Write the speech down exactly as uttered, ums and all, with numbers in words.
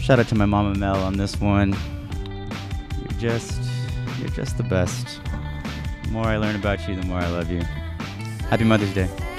Shout out to my mama Mel on this one. You're just, you're just the best. The more I learn about you, the more I love you. Happy Mother's Day.